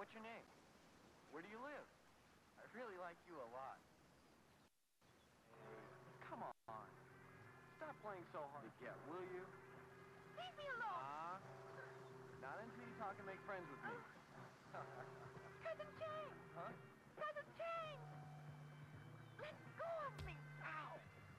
What's your name? Where do you live? I really like you a lot. Hey, come on. Stop playing so hard to get, will you? Leave me alone! Not until you talk and make friends with me.